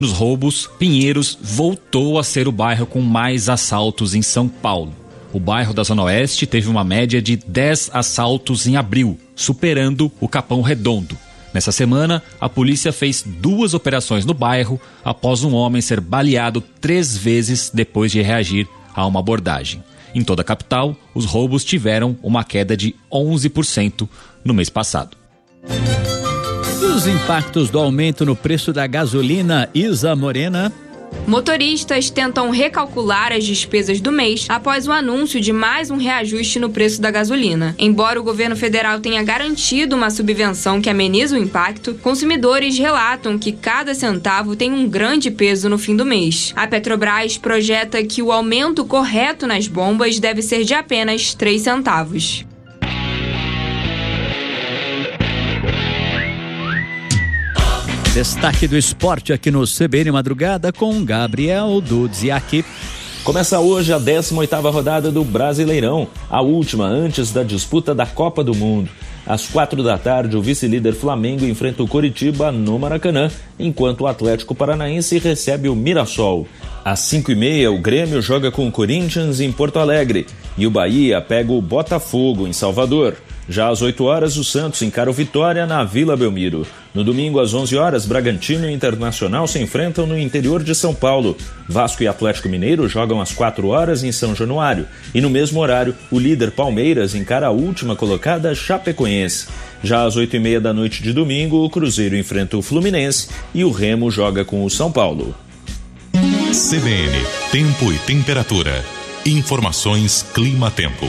Nos roubos, Pinheiros voltou a ser o bairro com mais assaltos em São Paulo. O bairro da Zona Oeste teve uma média de 10 assaltos em abril, superando o Capão Redondo. Nessa semana, a polícia fez 2 operações no bairro após um homem ser baleado 3 vezes depois de reagir a uma abordagem. Em toda a capital, os roubos tiveram uma queda de 11% no mês passado. E os impactos do aumento no preço da gasolina, Isa Morena? Motoristas tentam recalcular as despesas do mês após o anúncio de mais um reajuste no preço da gasolina. Embora o governo federal tenha garantido uma subvenção que ameniza o impacto, consumidores relatam que cada centavo tem um grande peso no fim do mês. A Petrobras projeta que o aumento correto nas bombas deve ser de apenas 3 centavos. Destaque do esporte aqui no CBN Madrugada com Gabriel Dudziak. Começa hoje a 18ª rodada do Brasileirão, a última antes da disputa da Copa do Mundo. Às 4 da tarde, o vice-líder Flamengo enfrenta o Coritiba no Maracanã, enquanto o Atlético Paranaense recebe o Mirassol. Às 5h30, o Grêmio joga com o Corinthians em Porto Alegre e o Bahia pega o Botafogo em Salvador. Já às 8 horas, o Santos encara o Vitória na Vila Belmiro. No domingo, às 11 horas, Bragantino e Internacional se enfrentam no interior de São Paulo. Vasco e Atlético Mineiro jogam às 4 horas em São Januário. E no mesmo horário, o líder Palmeiras encara a última colocada Chapecoense. Já às 8h30 da noite de domingo, o Cruzeiro enfrenta o Fluminense e o Remo joga com o São Paulo. CBN, tempo e temperatura. Informações Clima-Tempo.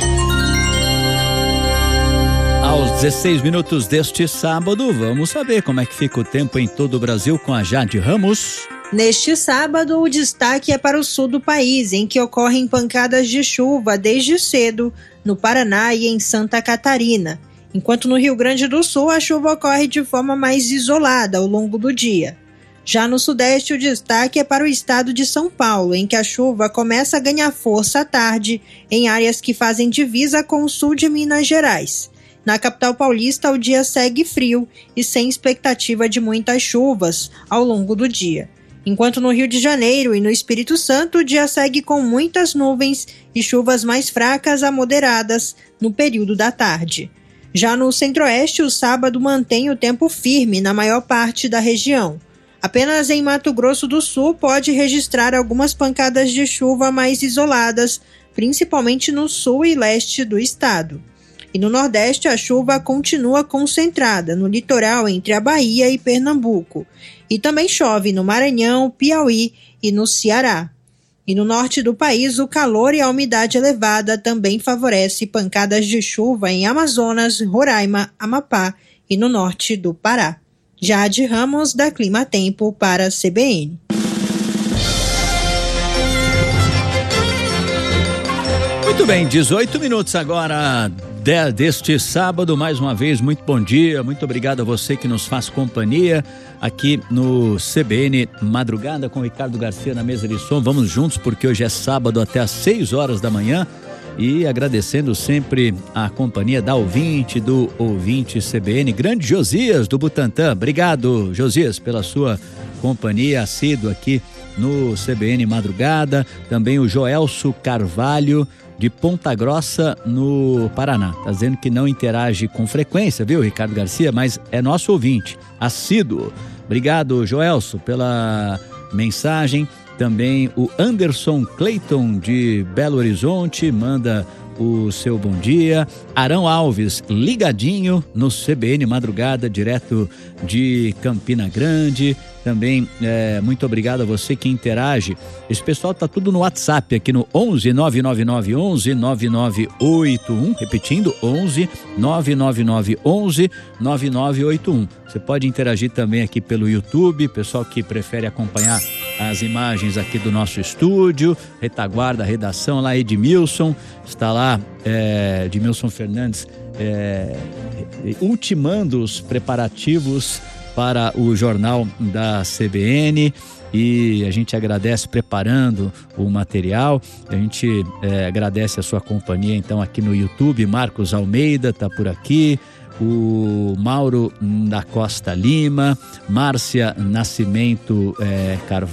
Aos 16 minutos deste sábado, vamos saber como é que fica o tempo em todo o Brasil com a Jade Ramos. Neste sábado, o destaque é para o sul do país, em que ocorrem pancadas de chuva desde cedo, no Paraná e em Santa Catarina. Enquanto no Rio Grande do Sul, a chuva ocorre de forma mais isolada ao longo do dia. Já no sudeste, o destaque é para o estado de São Paulo, em que a chuva começa a ganhar força à tarde, em áreas que fazem divisa com o sul de Minas Gerais. Na capital paulista, o dia segue frio e sem expectativa de muitas chuvas ao longo do dia. Enquanto no Rio de Janeiro e no Espírito Santo, o dia segue com muitas nuvens e chuvas mais fracas a moderadas no período da tarde. Já no Centro-Oeste, o sábado mantém o tempo firme na maior parte da região. Apenas em Mato Grosso do Sul pode registrar algumas pancadas de chuva mais isoladas, principalmente no sul e leste do estado. E no Nordeste, a chuva continua concentrada no litoral entre a Bahia e Pernambuco. E também chove no Maranhão, Piauí e no Ceará. E no norte do país, o calor e a umidade elevada também favorece pancadas de chuva em Amazonas, Roraima, Amapá e no norte do Pará. Jade Ramos, da Clima Tempo, para a CBN. Muito bem, 18 minutos agora deste sábado. Mais uma vez, muito bom dia, muito obrigado a você que nos faz companhia aqui no CBN Madrugada com Ricardo Garcia na mesa de som. Vamos juntos porque hoje é sábado até às 6 horas da manhã e agradecendo sempre a companhia da ouvinte, do ouvinte CBN, grande Josias do Butantã. Obrigado, Josias, pela sua companhia assídua aqui no CBN Madrugada. Também o Joelso Carvalho de Ponta Grossa, no Paraná. Tá dizendo que não interage com frequência, viu, Ricardo Garcia? Mas é nosso ouvinte, assíduo. Obrigado, Joelso, pela mensagem. Também o Anderson Clayton de Belo Horizonte manda o seu bom dia. Arão Alves, ligadinho no CBN Madrugada, direto de Campina Grande. Também muito obrigado a você que interage. Esse pessoal tá tudo no WhatsApp aqui no 11 999 11 9981, repetindo 11 999 11 9981. Você pode interagir também aqui pelo YouTube, pessoal que prefere acompanhar as imagens aqui do nosso estúdio, retaguarda, redação lá, Edmilson, está lá, Edmilson Fernandes, ultimando os preparativos para o jornal da CBN, e a gente agradece preparando o material. A gente agradece a sua companhia então aqui no YouTube. Marcos Almeida está por aqui, o Mauro da Costa Lima, Márcia Nascimento Carvalho,